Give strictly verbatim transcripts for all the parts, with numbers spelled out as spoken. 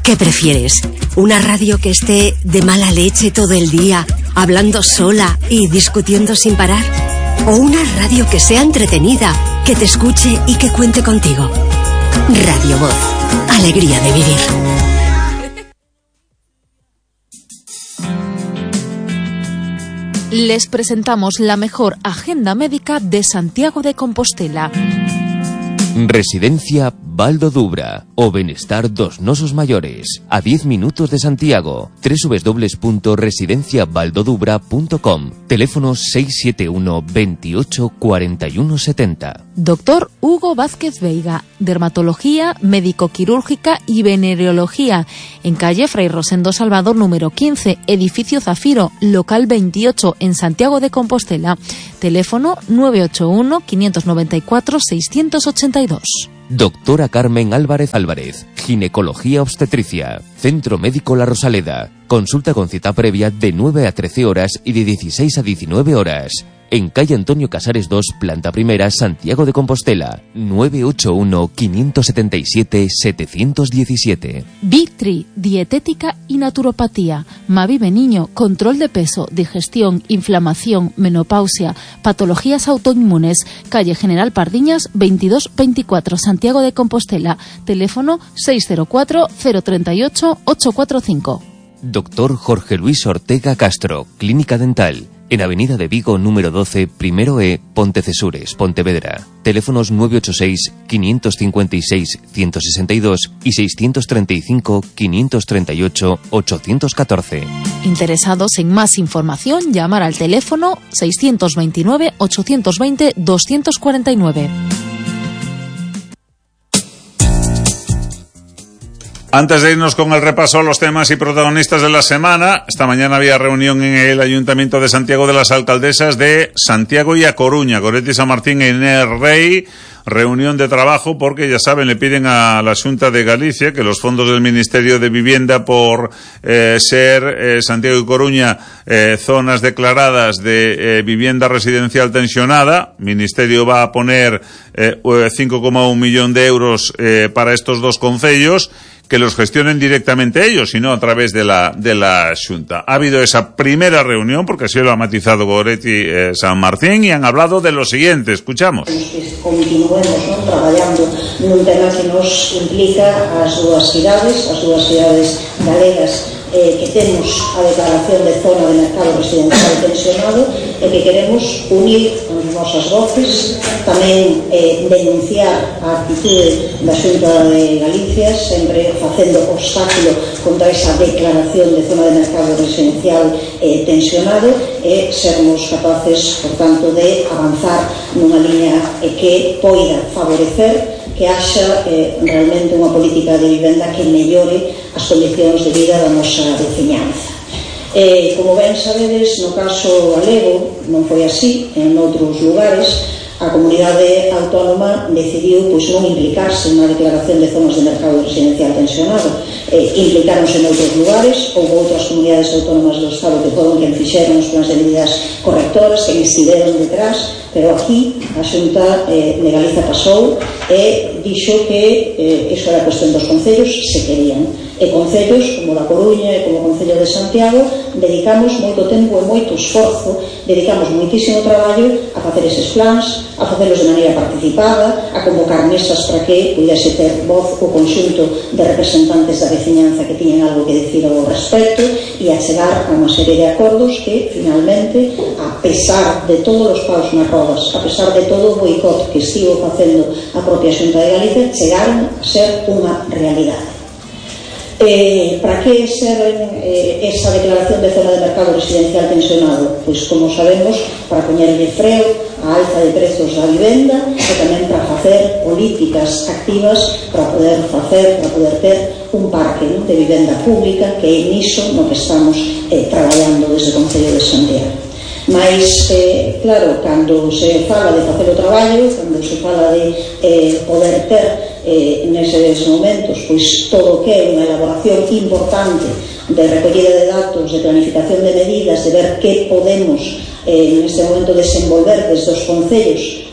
¿Qué prefieres? ¿Una radio que esté de mala leche todo el día, hablando sola y discutiendo sin parar? ¿O una radio que sea entretenida, que te escuche y que cuente contigo? Radio Voz. Alegría de vivir. Les presentamos la mejor agenda médica de Santiago de Compostela. Residencia Val do Dubra, o Benestar dos Nosos Mayores, a diez minutos de Santiago. doble u doble u doble u punto residencia valdodubra punto com. Teléfono seis siete uno, veintiocho, cuarenta y uno setenta. Doctor Hugo Vázquez Veiga, dermatología, médico-quirúrgica y venereología, en calle Fray Rosendo Salvador número quince, edificio Zafiro, local veintiocho, en Santiago de Compostela. Teléfono nueve ocho uno, quinientos noventa y cuatro, seiscientos ochenta y dos. Doctora Carmen Álvarez Álvarez, ginecología obstetricia, Centro Médico La Rosaleda, consulta con cita previa de nueve a trece horas y de dieciséis a diecinueve horas. En calle Antonio Casares dos, planta primera, Santiago de Compostela, nueve ocho uno, quinientos setenta y siete, setecientos diecisiete. Victri, dietética y naturopatía. Mavive Niño, control de peso, digestión, inflamación, menopausia, patologías autoinmunes. Calle General Pardiñas, veintidós veinticuatro, Santiago de Compostela. Teléfono seis cero cuatro, cero tres ocho, ocho cuatro cinco. Doctor Jorge Luis Ortega Castro, Clínica Dental, en Avenida de Vigo número doce, primero E, Pontecesures, Pontevedra. Teléfonos nueve ocho seis, quinientos cincuenta y seis, ciento sesenta y dos y seiscientos treinta y cinco, quinientos treinta y ocho, ochocientos catorce. Interesados en más información, llamar al teléfono seiscientos veintinueve, ochocientos veinte, doscientos cuarenta y nueve. Antes de irnos con el repaso a los temas y protagonistas de la semana, esta mañana había reunión en el Ayuntamiento de Santiago de las alcaldesas de Santiago y A Coruña, Goretti San Martín e Inés Rey. Reunión de trabajo porque, ya saben, le piden a la Xunta de Galicia que los fondos del Ministerio de Vivienda por eh, ser eh, Santiago y Coruña eh, zonas declaradas de eh, vivienda residencial tensionada, Ministerio va a poner eh, cinco coma uno millón de euros eh, para estos dos concellos, que los gestionen directamente ellos y no a través de la de la Xunta. Ha habido esa primera reunión, porque así lo ha matizado Goretti eh, San Martín, y han hablado de lo siguiente. Escuchamos. Que continuemos, non, traballando nun tema que nos implica as dúas cidades, as dúas cidades galegas, eh, que temos a declaración de zona de mercado residencial tensionado e que queremos unir as nosas voces, tamén eh, denunciar a actitude da Xunta de Galicia, sempre facendo obstáculo contra esa declaración de zona de mercado residencial eh, tensionado, e sermos capaces, por tanto, de avanzar nunha liña eh, que poida favorecer que haxa eh, realmente unha política de vivenda que mellore as condicións de vida da nosa veciñanza. Eh, como ben sabedes, no caso galego non foi así, en outros lugares a comunidade autónoma decidiu pois, non implicarse na declaración de zonas de mercado residencial tensionado. Eh, implicaronse en outros lugares, houve outras comunidades autónomas do Estado que foron quen fixeron os plans de medidas correctoras, que incideron detrás, pero aquí a Xunta eh, de Galiza pasou e dixo que eh, iso era cuestión dos concellos se querían. E concellos como da Coruña e como o Concello de Santiago dedicamos moito tempo e moito esforzo, dedicamos moitísimo traballo a facer eses plans, a facelos de maneira participada, a convocar mesas para que pudese ter voz o conxunto de representantes da veciñanza que tiñen algo que decir ao respecto, e a chegar a unha serie de acordos que finalmente, a pesar de todos os paus nas rodas, a pesar de todo o boicot que estivo facendo a propia Xunta de Galicia, chegaron a ser unha realidade. Eh, para que ser eh, esa declaración de zona de mercado residencial tensionado? Pois, como sabemos, para poñerlle freo a alza de prezos da vivenda e tamén para facer políticas activas para poder facer, para poder ter un parque, non, de vivenda pública, que é niso no que estamos eh, traballando desde o Concello de Santiago. Mais, eh, claro, cando se fala de facer o traballo, cando se fala de eh, poder ter eh, neses momentos pois todo o que é unha elaboración importante de recollida de datos, de planificación de medidas, de ver que podemos eh, neste momento desenvolver desde os concellos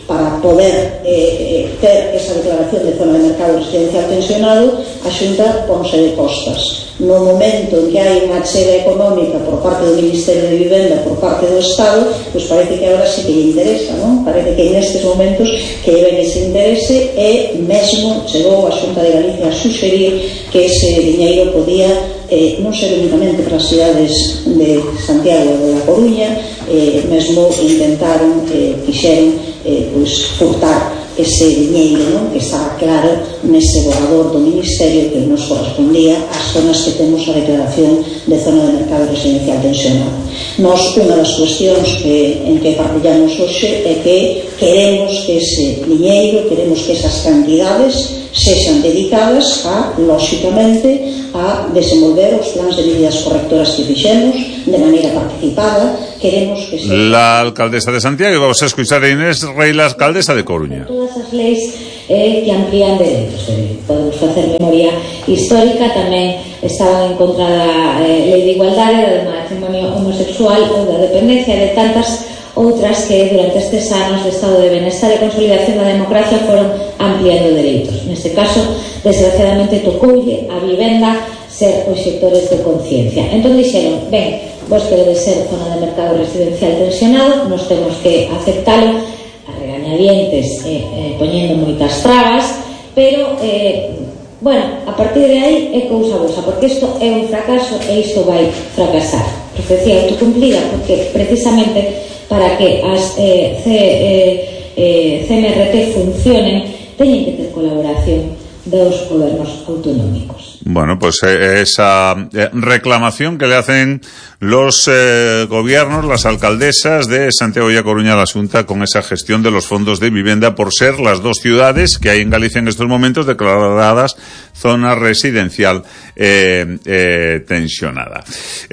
para poder eh, ter esa declaración de zona de mercado residencial tensionado, a Xunta ponse de costas. No momento en que hai unha achega económica por parte do Ministerio de Vivenda, por parte do Estado, pois parece que agora sí que lle interesa, non? Parece que nestes momentos que ven ese interese, e mesmo chegou a Xunta de Galicia a suxerir que ese diñeiro podía eh, non ser únicamente para as cidades de Santiago e de La Coruña, eh, mesmo intentaron, eh, quixeron eh, pois, furtar ese diñeiro, non? Que está claro nese borrador do Ministerio que nos correspondía ás zonas que temos a declaración de zona de mercado residencial tensionado. Nos, unha das cuestións que, en que partilhamos hoxe é que queremos que ese diñeiro, queremos que esas cantidades sexan dedicadas a, lóxicamente, a desenvolver os plans de medidas correctoras que fixemos de maneira participada. Queremos que se... La alcaldesa de Santiago, vamos a escuchar a Inés Rey, la alcaldesa de Coruña. Todas as leis eh, que amplían dereitos, eh, podemos facer memoria histórica, tamén estaban en contra da eh, lei de igualdade, da matrimonio homosexual ou da dependencia, de tantas outras que durante estes anos de estado de benestar e consolidación da democracia foron ampliando dereitos. Neste caso, desgraciadamente, tocoulle a vivenda ser os sectores de conciencia. Entón dixeron, ben, vos que debe ser zona de mercado residencial tensionado, nos temos que aceptalo a regañadientes, eh, eh, poñendo moitas trabas, pero, eh, bueno, a partir de aí é cousa vosa, porque isto é un fracaso e isto vai fracasar. Profecía autocumplida, porque precisamente para que as eh, C, eh, eh, C M R T funcionen, teñen que ter colaboración dos gobernos autonómicos. Bueno, pues eh, esa eh, reclamación que le hacen los eh, gobiernos, las alcaldesas de Santiago y A Coruña a la Xunta con esa gestión de los fondos de vivienda, por ser las dos ciudades que hay en Galicia en estos momentos declaradas zona residencial eh, eh, tensionada.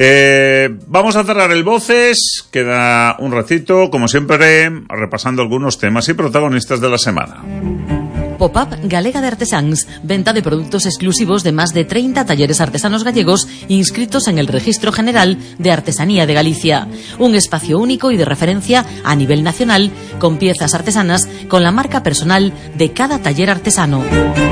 Eh, vamos a cerrar el Voces, queda un ratito, como siempre, repasando algunos temas y protagonistas de la semana. Pop-up Galega de Artesáns, venta de productos exclusivos de más de treinta talleres artesanos gallegos inscritos en el Registro General de Artesanía de Galicia. Un espacio único y de referencia a nivel nacional, con piezas artesanas con la marca personal de cada taller artesano.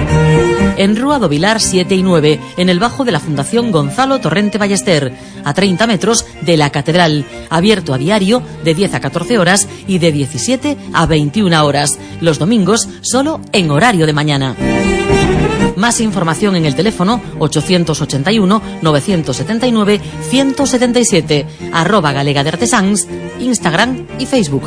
En Rúa do Vilar siete y nueve, en el bajo de la Fundación Gonzalo Torrente Ballester, a treinta metros de la Catedral, abierto a diario de diez a catorce horas y de diecisiete a veintiuna horas, los domingos solo en horario de mañana. Más información en el teléfono ochocientos ochenta y uno, novecientos setenta y nueve, ciento setenta y siete, arroba Galega de Artesáns, Instagram y Facebook.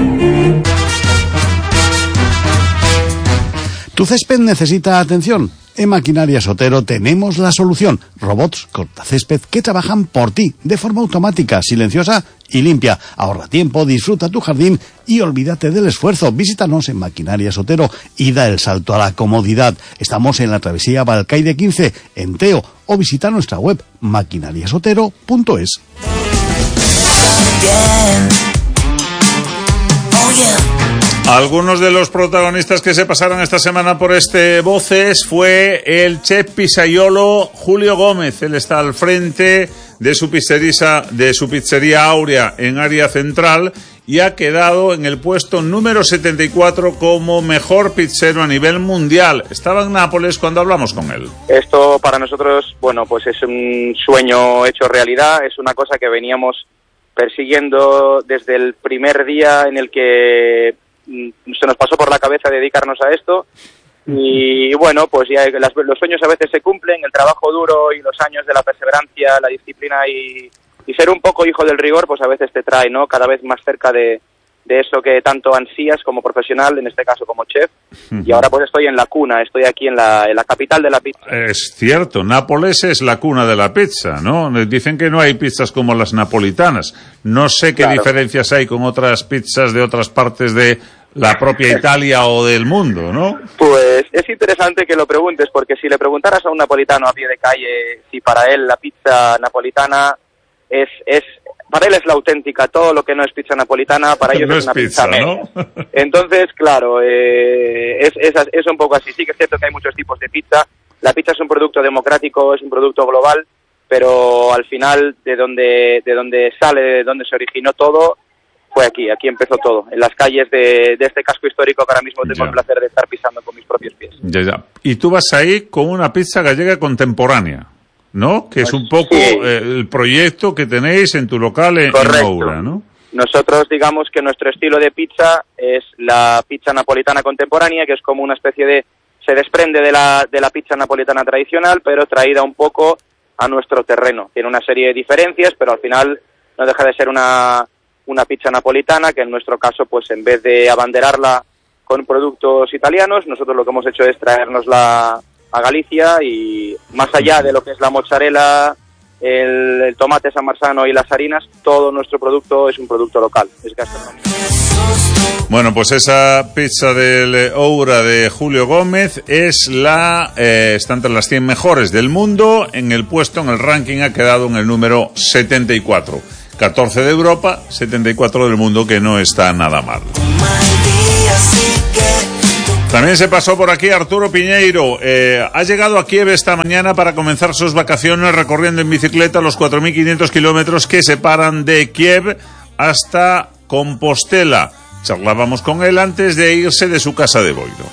¿Tu césped necesita atención? En Maquinarias Otero tenemos la solución. Robots cortacésped que trabajan por ti de forma automática, silenciosa y limpia. Ahorra tiempo, disfruta tu jardín y olvídate del esfuerzo. Visítanos en Maquinarias Otero y da el salto a la comodidad. Estamos en la travesía Balcaide quince, en Teo, o visita nuestra web maquinariasotero punto es. Algunos de los protagonistas que se pasaron esta semana por este Voces fue el chef pizzaiolo Julio Gómez. Él está al frente de su pizzería, de su pizzería Aurea en área central y ha quedado en el puesto número setenta y cuatro como mejor pizzero a nivel mundial. Estaba en Nápoles cuando hablamos con él. Esto para nosotros, bueno, pues es un sueño hecho realidad, es una cosa que veníamos persiguiendo desde el primer día en el que se nos pasó por la cabeza dedicarnos a esto y bueno, pues ya las, los sueños a veces se cumplen, el trabajo duro y los años de la perseverancia, la disciplina y, y ser un poco hijo del rigor, pues a veces te trae, ¿no? Cada vez más cerca de, de eso que tanto ansías como profesional, en este caso como chef, uh-huh. Y ahora pues estoy en la cuna, estoy aquí en la, en la capital de la pizza. Es cierto, Nápoles es la cuna de la pizza, ¿no? Dicen que no hay pizzas como las napolitanas. No sé qué claro. diferencias hay con otras pizzas de otras partes de la propia Italia o del mundo, ¿no? Pues es interesante que lo preguntes, porque si le preguntaras a un napolitano a pie de calle si para él la pizza napolitana es... es para él es la auténtica, todo lo que no es pizza napolitana, para ellos no es una pizza, pizza ¿no? Entonces, claro, eh, es, es, es un poco así. Sí que es cierto que hay muchos tipos de pizza. La pizza es un producto democrático, es un producto global, pero al final de donde, de donde sale, de donde se originó todo, fue aquí, aquí empezó todo, en las calles de, de este casco histórico que ahora mismo tengo ya. el placer de estar pisando con mis propios pies. Ya, ya. Y tú vas ahí con una pizza gallega contemporánea, ¿no? Que pues, es un poco sí. el proyecto que tenéis en tu local en, en Oura, ¿no? Nosotros digamos que nuestro estilo de pizza es la pizza napolitana contemporánea, que es como una especie de... se desprende de la, de la pizza napolitana tradicional, pero traída un poco a nuestro terreno. Tiene una serie de diferencias, pero al final no deja de ser una, una pizza napolitana, que en nuestro caso, pues en vez de abanderarla con productos italianos, nosotros lo que hemos hecho es traérnosla a Galicia y más allá de lo que es la mozzarella, el, el tomate San Marzano y las harinas, todo nuestro producto es un producto local, es gastronómico. Bueno, pues esa pizza del Oura de Julio Gómez es la, eh, está entre las cien mejores del mundo. En el puesto, en el ranking, ha quedado en el número setenta y cuatro. catorce de Europa, setenta y cuatro del mundo, que no está nada mal. También se pasó por aquí Arturo Piñeiro. Eh, ha llegado a Kiev esta mañana para comenzar sus vacaciones recorriendo en bicicleta los cuatro mil quinientos kilómetros que separan de Kiev hasta Compostela. Charlábamos con él antes de irse de su casa de Boiro.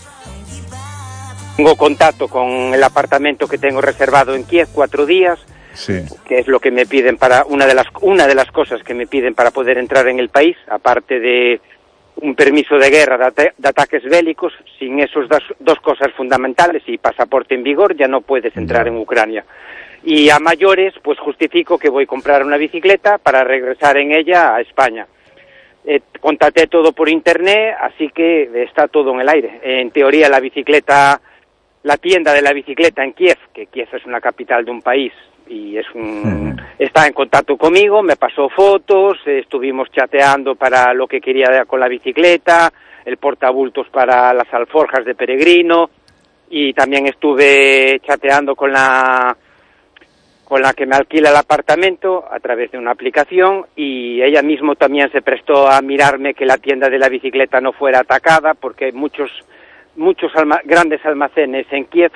Tengo contacto con el apartamento que tengo reservado en Kiev, cuatro días, sí. que es lo que me piden para una de las una de las cosas que me piden para poder entrar en el país, aparte de un permiso de guerra, de, at- de ataques bélicos. Sin esos dos, dos cosas fundamentales y pasaporte en vigor ya no puedes entrar no. en Ucrania. Y a mayores, pues justifico que voy a comprar una bicicleta para regresar en ella a España. Eh, contacté todo por internet, así que está todo en el aire. En teoría la bicicleta, la tienda de la bicicleta en Kiev, que Kiev es una capital de un país y es un, uh-huh. está en contacto conmigo, me pasó fotos, eh, estuvimos chateando para lo que quería con la bicicleta, el portabultos para las alforjas de peregrino, y también estuve chateando con la con la que me alquila el apartamento a través de una aplicación, y ella mismo también se prestó a mirarme que la tienda de la bicicleta no fuera atacada, porque muchos muchos alma- grandes almacenes en Kiev,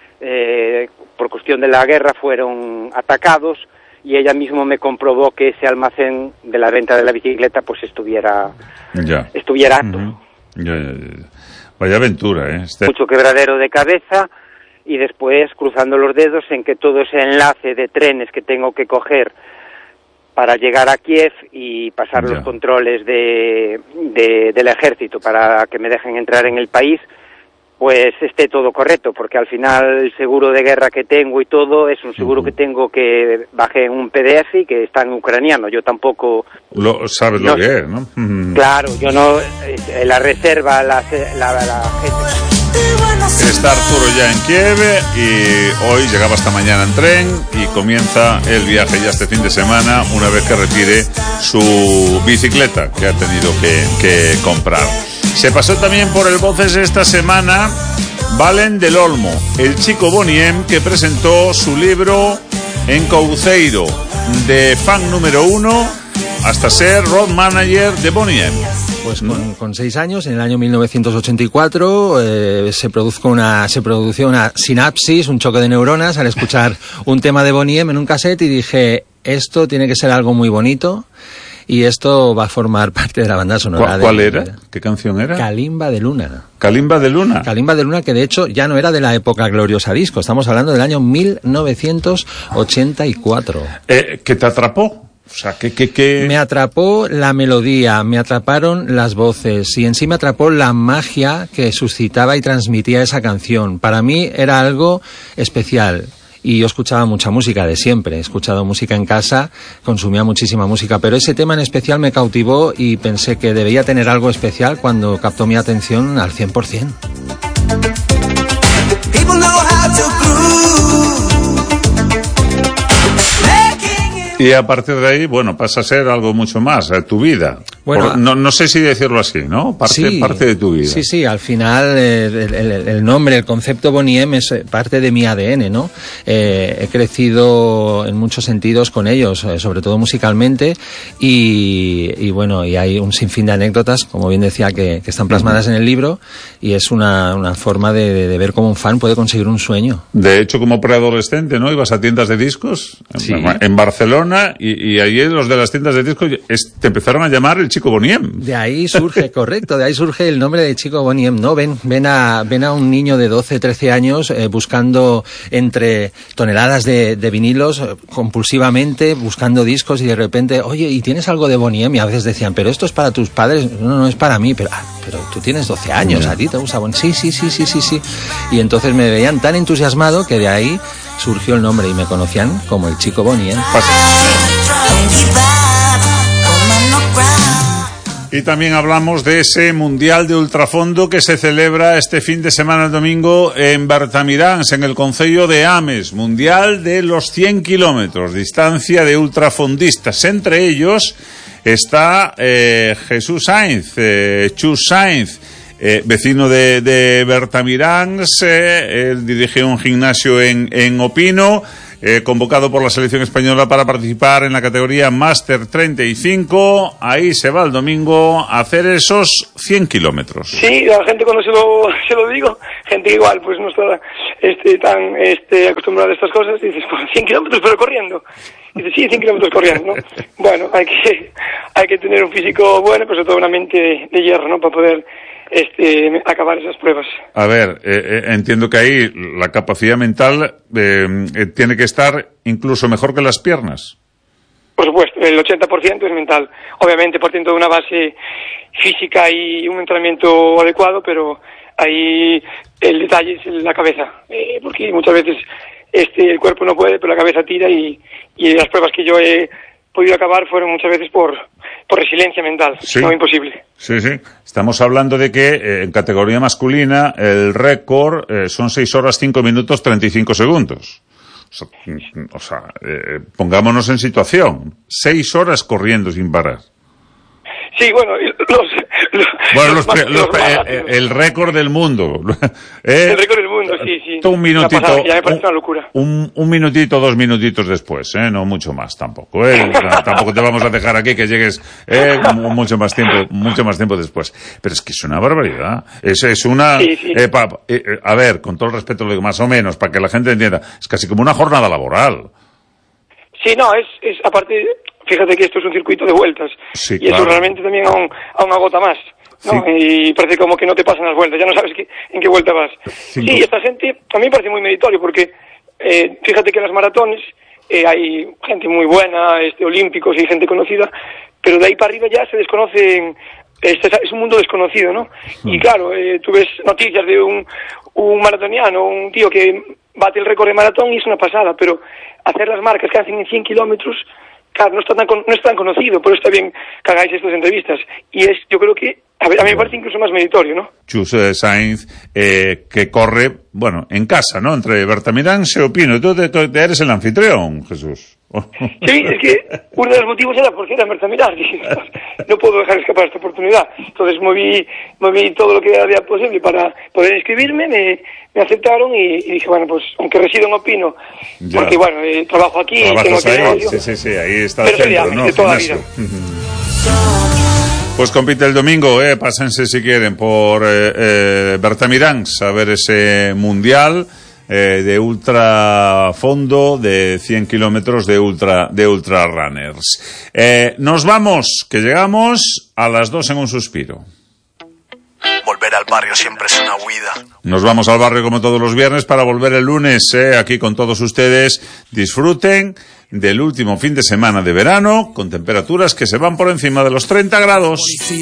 eh, por cuestión de la guerra, fueron atacados, y ella mismo me comprobó que ese almacén de la venta de la bicicleta pues estuviera ya. estuviera apto. Uh-huh. ya, ya, ya. Vaya aventura, ¿eh? Este... Mucho quebradero de cabeza. Y después cruzando los dedos en que todo ese enlace de trenes que tengo que coger para llegar a Kiev y pasar ya. los controles de, de, del ejército para que me dejen entrar en el país, pues esté todo correcto, porque al final el seguro de guerra que tengo y todo es un seguro uh-huh. que tengo que bajé en un P D F y que está en ucraniano. Yo tampoco... Lo, sabes no, lo que es, ¿no? Claro, yo no... Eh, la reserva, la, la, la gente... Está Arturo ya en Kiev y hoy llegaba esta mañana en tren y comienza el viaje ya este fin de semana, una vez que retire su bicicleta que ha tenido que, que comprar. Se pasó también por el Voces esta semana Valen del Olmo, el chico Boney M, que presentó su libro en Couceiro, de fan número uno hasta ser road manager de Boney M. Pues con, con seis años, en el año mil novecientos ochenta y cuatro, eh, se produjo una, se produjo una sinapsis, un choque de neuronas al escuchar un tema de Boney M en un cassette, y dije, esto tiene que ser algo muy bonito y esto va a formar parte de la banda sonora. ¿Cuál, de, cuál era? ¿Qué canción era? Calimba de Luna. Calimba de Luna. Calimba de Luna, que de hecho ya no era de la época gloriosa disco, estamos hablando del año mil novecientos ochenta y cuatro. Eh, ¿Qué te atrapó? O sea, ¿qué, qué, qué? Me atrapó la melodía, me atraparon las voces y en sí me atrapó la magia que suscitaba y transmitía esa canción. Para mí era algo especial. Y yo escuchaba mucha música de siempre, he escuchado música en casa, consumía muchísima música, pero ese tema en especial me cautivó y pensé que debía tener algo especial cuando captó mi atención al cien por ciento. Y a partir de ahí, bueno, pasa a ser algo mucho más, eh, tu vida. Bueno, Por, no, no sé si decirlo así, ¿no? Parte, sí, parte de tu vida. Sí, sí, al final eh, el, el, el nombre, el concepto Boney M es parte de mi A D N, ¿no? Eh, he crecido en muchos sentidos con ellos, eh, sobre todo musicalmente, y, y bueno, y hay un sinfín de anécdotas, como bien decía, que, que están plasmadas en el libro, y es una, una forma de, de, de ver cómo un fan puede conseguir un sueño. De hecho, como preadolescente, ¿no? Ibas a tiendas de discos, sí. en, en Barcelona, Barcelona y, y allí los de las tiendas de discos es, te empezaron a llamar el Chico Boniem. De ahí surge, correcto, de ahí surge el nombre de Chico Boniem, ¿no? Ven, ven a, ven a un niño de doce, trece años eh, buscando entre toneladas de, de vinilos, eh, compulsivamente, buscando discos y de repente, oye, ¿y tienes algo de Boniem? Y a veces decían, pero esto es para tus padres, no, no es para mí, pero, ah, pero tú tienes doce años, ¿a ti te gusta Boniem? Sí, sí, sí, sí, sí, sí. Y entonces me veían tan entusiasmado que de ahí surgió el nombre y me conocían como el Chico Boniem. Y también hablamos de ese Mundial de Ultrafondo que se celebra este fin de semana, el domingo, en Bertamiráns, en el concello de Ames. Mundial de los cien kilómetros, distancia de ultrafondistas. Entre ellos está eh, Jesús Sainz, eh, Chus Sainz, eh, vecino de, de Bertamiráns. Eh, él dirige un gimnasio en, en Opino. Eh, convocado por la selección española para participar en la categoría Máster treinta y cinco, ahí se va el domingo a hacer esos cien kilómetros. Sí, la gente cuando se lo, se lo digo, gente igual pues no está este, tan este, acostumbrada a estas cosas, y dices, pues cien kilómetros pero corriendo. Y dices, sí, cien kilómetros corriendo, ¿no? Bueno, hay que, hay que tener un físico bueno, pero sobre todo una mente de, de hierro, ¿no? Para poder este, acabar esas pruebas. A ver, eh, eh, entiendo que ahí la capacidad mental eh, eh, tiene que estar incluso mejor que las piernas. Por supuesto, el ochenta por ciento es mental. Obviamente partiendo de una base física y un entrenamiento adecuado, pero ahí el detalle es la cabeza, eh, porque muchas veces este el cuerpo no puede, pero la cabeza tira, y, y las pruebas que yo he podido acabar fueron muchas veces por, por resiliencia mental, sí. No imposible. Sí, sí. Estamos hablando de que eh, en categoría masculina el récord eh, son seis horas, cinco minutos, treinta y cinco segundos. O sea, o sea eh, pongámonos en situación. Seis horas corriendo sin parar. Sí, bueno, los... los bueno, los, los, los, los eh, el récord del mundo. Eh, el récord del mundo, sí, sí. Un minutito. Pasada, ya me parece una locura. Un, un minutito, dos minutitos después, ¿eh? No mucho más tampoco, ¿eh? Tampoco te vamos a dejar aquí que llegues eh, mucho más tiempo, mucho más tiempo después. Pero es que es una barbaridad. Es, es una... Sí, sí. Eh, pa, eh, a ver, con todo el respeto, lo digo más o menos, para que la gente entienda, es casi como una jornada laboral. Sí, no, es, es aparte... Fíjate que esto es un circuito de vueltas, sí, y eso claro. realmente también aún, aún agota más, ¿no? Sí. Y parece como que no te pasan las vueltas, ya no sabes que, en qué vuelta vas. Cinco. Sí, esta gente a mí me parece muy meritorio, porque eh, fíjate que en las maratones eh, hay gente muy buena, este, olímpicos y gente conocida, pero de ahí para arriba ya se desconocen, este, es un mundo desconocido, ¿no? Mm. Y claro, eh, tú ves noticias de un, un maratoniano, un tío que bate el récord de maratón y es una pasada, pero hacer las marcas que hacen en cien kilómetros... Claro, no está tan no es tan conocido, por eso está bien que hagáis estas entrevistas. Y es, yo creo que, a, ver, a mí me parece incluso más meritorio, ¿no? Chus Sainz, eh, que corre, bueno, en casa, ¿no? Entre Bertamiráns y Opino. Tú te, te eres el anfitrión, Jesús. Sí, es que uno de los motivos era porque era Bertamiráns. No puedo dejar escapar esta oportunidad. Entonces moví, moví todo lo que había posible para poder inscribirme, me, me aceptaron y, y dije, bueno, pues aunque resido en Opino, ya. Porque bueno, eh, trabajo aquí, tengo que negocio. Sí, sí, sí, ahí está el centro, ¿no? De toda la vida. Pues compite el domingo, eh, pásense si quieren por eh, eh, Bertamiráns a ver ese mundial eh, de ultrafondo de cien kilómetros de ultra de ultra runners. Eh, nos vamos, que llegamos a las dos en un suspiro. Volver al barrio siempre es una huida. Nos vamos al barrio como todos los viernes para volver el lunes, eh, aquí con todos ustedes. Disfruten del último fin de semana de verano con temperaturas que se van por encima de los treinta grados.